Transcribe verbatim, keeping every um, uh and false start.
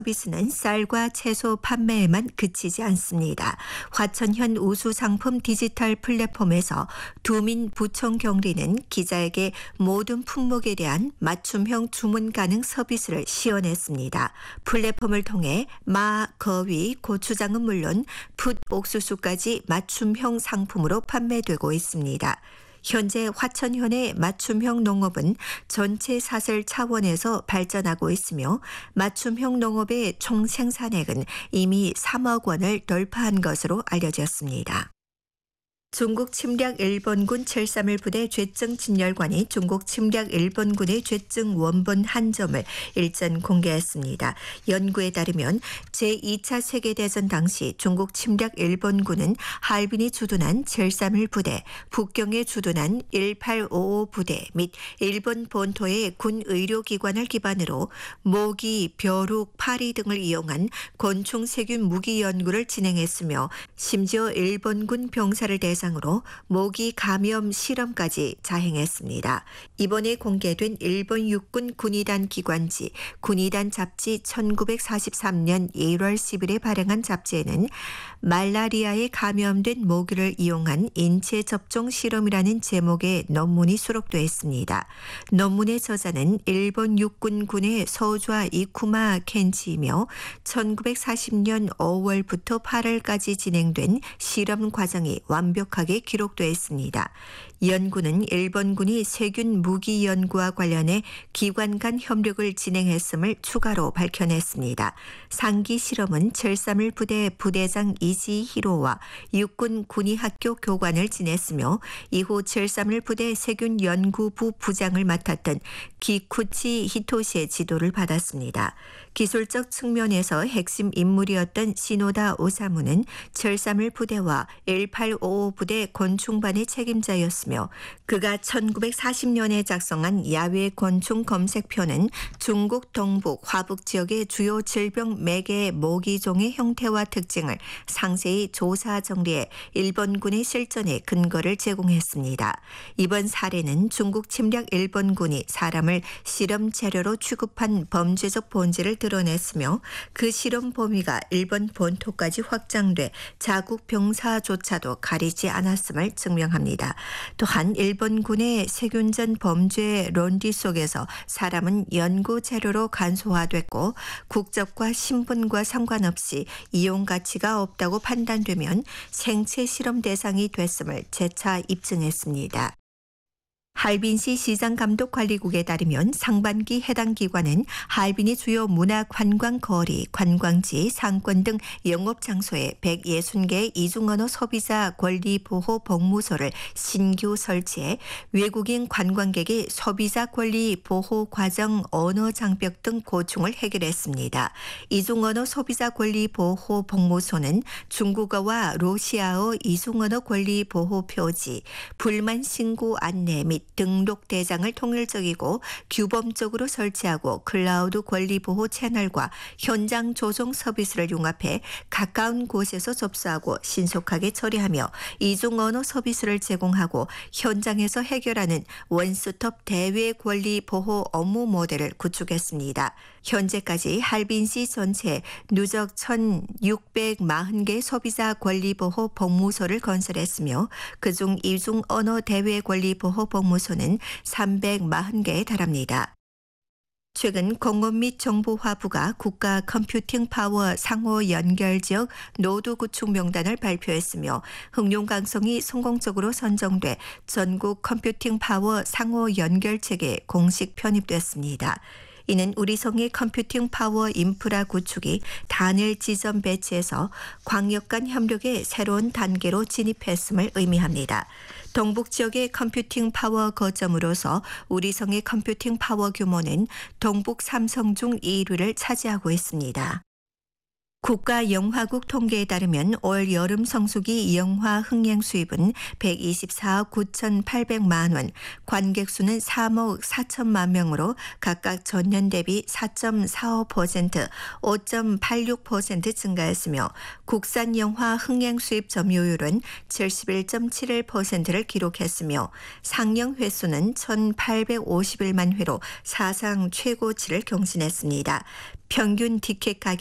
서비스는 쌀과 채소 판매에만 그치지 않습니다. 화천현 우수 상품 디지털 플랫폼에서 두민 부총 경리는 기자에게 모든 품목에 대한 맞춤형 주문 가능 서비스를 시연했습니다. 플랫폼을 통해 마, 거위, 고추장은 물론 풋, 옥수수까지 맞춤형 상품으로 판매되고 있습니다. 현재 화천현의 맞춤형 농업은 전체 사슬 차원에서 발전하고 있으며 맞춤형 농업의 총 생산액은 이미 삼억 원을 돌파한 것으로 알려졌습니다. 중국 침략 일본군 칠삼일 부대 죄증 진열관이 중국 침략 일본군의 죄증 원본 한 점을 일전 공개했습니다. 연구에 따르면 제이 차 세계대전 당시 중국 침략 일본군은 할빈이 주둔한 칠삼일 부대, 북경에 주둔한 일팔오오 부대 및 일본 본토의 군 의료기관을 기반으로 모기, 벼룩, 파리 등을 이용한 곤충 세균 무기 연구를 진행했으며 심지어 일본군 병사를 대상으로 으로 모기 감염 실험까지 자행했습니다. 이번에 공개된 일본 육군 군의단 기관지 군의단 잡지 천구백사십삼 년 일월 십일에 발행한 잡지에는 말라리아에 감염된 모기를 이용한 인체 접종 실험이라는 제목의 논문이 수록되어 있습니다. 논문의 저자는 일본 육군군의 서좌 이쿠마 켄치이며 천구백사십 년 오월부터 팔월까지 진행된 실험 과정이 완벽하게 기록되어 있습니다. 연구는 일본군이 세균 무기 연구와 관련해 기관 간 협력을 진행했음을 추가로 밝혀냈습니다. 상기 실험은 칠삼일 부대 부대장 이지 히로와 육군 군의학교 교관을 지냈으며 이후 칠삼일 부대 세균 연구부 부장을 맡았던 기쿠치 히토시의 지도를 받았습니다. 기술적 측면에서 핵심 인물이었던 시노다 오사무는 칠삼일 부대와 일팔오오 부대 곤충반의 책임자였으며 그가 천구백사십 년에 작성한 야외 곤충 검색표는 중국 동북 화북 지역의 주요 질병 매개 모기종의 형태와 특징을 상세히 조사 정리해 일본군의 실전에 근거를 제공했습니다. 이번 사례는 중국 침략 일본군이 사람을 실험 재료로 취급한 범죄적 본질을 드러냈으며 그 실험 범위가 일본 본토까지 확장돼 자국 병사조차도 가리지 않았음을 증명합니다. 또한 일본군의 세균전 범죄 론리 속에서 사람은 연구 재료로 간소화됐고 국적과 신분과 상관없이 이용 가치가 없다고 판단되면 생체 실험 대상이 됐음을 재차 입증했습니다. 할빈시 시장감독관리국에 따르면 상반기 해당 기관은 할빈이 주요 문화 관광 거리, 관광지, 상권 등 영업장소에 백육십 개의 이중언어 소비자 권리 보호 복무소를 신규 설치해 외국인 관광객의 소비자 권리 보호 과정 언어 장벽 등 고충을 해결했습니다. 이중언어 소비자 권리 보호 복무소는 중국어와 러시아어 이중언어 권리 보호 표지, 불만 신고 안내 및 등록 대장을 통일적이고 규범적으로 설치하고 클라우드 권리 보호 채널과 현장 조정 서비스를 융합해 가까운 곳에서 접수하고 신속하게 처리하며 이중 언어 서비스를 제공하고 현장에서 해결하는 원스톱 대외 권리 보호 업무 모델을 구축했습니다. 현재까지 할빈시 전체 누적 천육백사십 개 소비자 권리 보호 복무소를 건설했으며 그중 이중 언어 대외 권리 보호 복무소는 삼백사십 개에 달합니다. 최근 공업 및 정보화부가 국가 컴퓨팅 파워 상호 연결 지역 노드 구축 명단을 발표했으며 흑룡강성이 성공적으로 선정돼 전국 컴퓨팅 파워 상호 연결 체계에 공식 편입됐습니다. 이는 우리성의 컴퓨팅 파워 인프라 구축이 단일 지점 배치에서 광역 간 협력의 새로운 단계로 진입했음을 의미합니다. 동북 지역의 컴퓨팅 파워 거점으로서 우리성의 컴퓨팅 파워 규모는 동북 삼성 중 일 위를 차지하고 있습니다. 국가영화국 통계에 따르면 올 여름 성수기 영화 흥행 수입은 백이십사억 구천팔백만 원, 관객 수는 삼억 사천만 명으로 각각 전년 대비 사 점 사오 퍼센트, 오 점 팔육 퍼센트 증가했으며 국산 영화 흥행 수입 점유율은 칠십일 점 칠일 퍼센트를 기록했으며 상영 횟수는 천팔백오십일만 회로 사상 최고치를 경신했습니다. 평균 티켓 가격